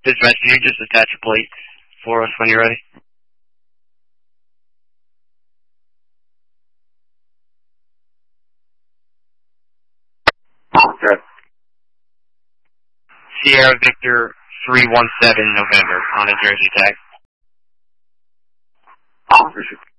Dispatch, can you just attach a plate for us when you're ready? Okay. Sierra Victor 317 November on a Jersey tag.